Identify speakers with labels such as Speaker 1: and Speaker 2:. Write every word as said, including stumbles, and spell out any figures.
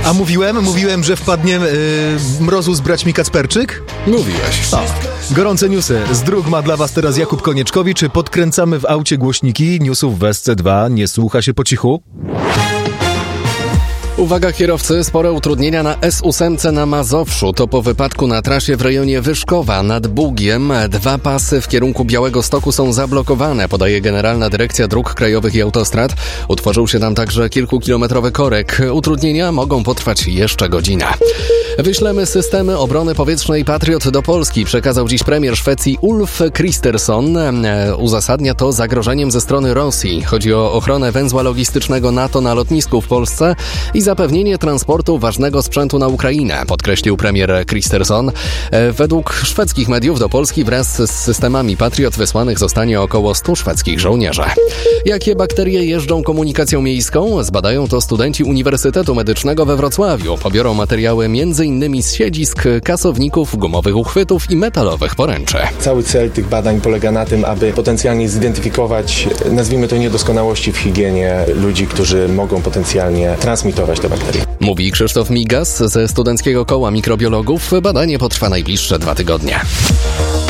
Speaker 1: A mówiłem, mówiłem, że wpadnie yy, mrozu zbrać mi Kacperczyk?
Speaker 2: Mówiłeś.
Speaker 1: O. Gorące newsy. Z dróg ma dla was teraz Jakub Konieczkowicz. Podkręcamy w aucie głośniki. Newsów w S C dwa. Nie słucha się po cichu.
Speaker 2: Uwaga kierowcy, spore utrudnienia na S osiem na Mazowszu. To po wypadku na trasie w rejonie Wyszkowa nad Bugiem. Dwa pasy w kierunku Białegostoku są zablokowane, podaje Generalna Dyrekcja Dróg Krajowych i Autostrad. Utworzył się tam także kilkukilometrowy korek. Utrudnienia mogą potrwać jeszcze godzinę. Wyślemy systemy obrony powietrznej Patriot do Polski, przekazał dziś premier Szwecji Ulf Kristersson. Uzasadnia to zagrożeniem ze strony Rosji. Chodzi o ochronę węzła logistycznego NATO na lotnisku w Polsce i zapewnienie transportu ważnego sprzętu na Ukrainę, podkreślił premier Kristersson. Według szwedzkich mediów do Polski wraz z systemami Patriot wysłanych zostanie około stu szwedzkich żołnierzy. Jakie bakterie jeżdżą komunikacją miejską? Zbadają to studenci Uniwersytetu Medycznego we Wrocławiu. Pobiorą materiały m.in. z siedzisk, kasowników, gumowych uchwytów i metalowych poręczy.
Speaker 3: Cały cel tych badań polega na tym, aby potencjalnie zidentyfikować, nazwijmy to, niedoskonałości w higienie ludzi, którzy mogą potencjalnie transmitować te bakterie.
Speaker 2: Mówi Krzysztof Migas ze Studenckiego Koła Mikrobiologów. Badanie potrwa najbliższe dwa tygodnie.